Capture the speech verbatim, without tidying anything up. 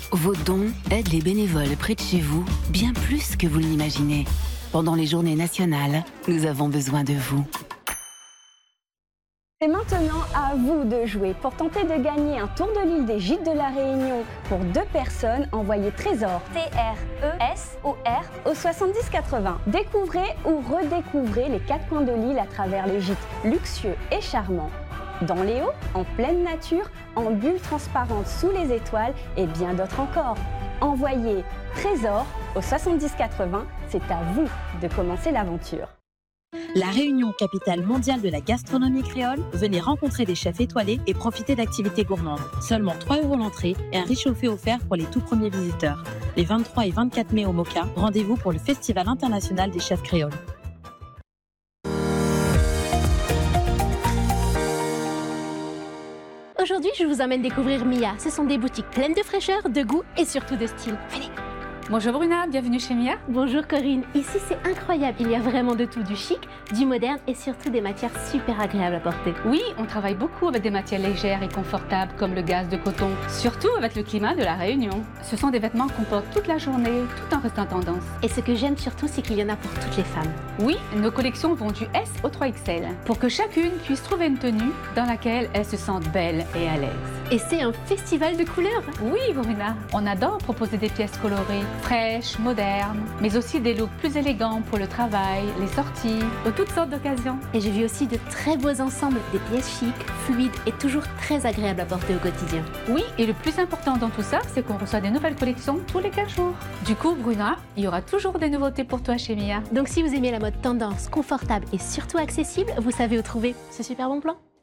Vos dons aident les bénévoles près de chez vous bien plus que vous ne l'imaginez. Pendant les journées nationales, nous avons besoin de vous. C'est maintenant à vous de jouer. Pour tenter de gagner un tour de l'île des Gîtes de la Réunion pour deux personnes, envoyez Trésor T R E S O R au soixante-dix quatre-vingts. Découvrez ou redécouvrez les quatre coins de l'île à travers les gîtes luxueux et charmants. Dans les hauts, en pleine nature, en bulles transparentes sous les étoiles et bien d'autres encore. Envoyez Trésor au soixante-dix quatre-vingts, c'est à vous de commencer l'aventure. La Réunion, capitale mondiale de la gastronomie créole, venez rencontrer des chefs étoilés et profiter d'activités gourmandes. Seulement trois euros l'entrée et un réchauffé offert pour les tout premiers visiteurs. Les vingt-trois et vingt-quatre mai au Moka, rendez-vous pour le Festival international des chefs créoles. Aujourd'hui, je vous emmène découvrir Mia. Ce sont des boutiques pleines de fraîcheur, de goût et surtout de style. Venez. Bonjour Bruna, bienvenue chez Mia. Bonjour Corinne, ici c'est incroyable, il y a vraiment de tout, du chic, du moderne et surtout des matières super agréables à porter. Oui, on travaille beaucoup avec des matières légères et confortables comme le gaze de coton, surtout avec le climat de la Réunion. Ce sont des vêtements qu'on porte toute la journée, tout en restant tendance. Et ce que j'aime surtout, c'est qu'il y en a pour toutes les femmes. Oui, nos collections vont du S au trois X L, pour que chacune puisse trouver une tenue dans laquelle elle se sente belle et à l'aise. Et c'est un festival de couleurs. Oui Bruna, on adore proposer des pièces colorées, fraîches, modernes, mais aussi des looks plus élégants pour le travail, les sorties, ou toutes sortes d'occasions. Et j'ai vu aussi de très beaux ensembles, des pièces chics, fluides et toujours très agréables à porter au quotidien. Oui, et le plus important dans tout ça, c'est qu'on reçoit des nouvelles collections tous les quinze jours. Du coup, Bruna, il y aura toujours des nouveautés pour toi chez Mia. Donc si vous aimez la mode tendance, confortable et surtout accessible, vous savez où trouver ce super bon plan.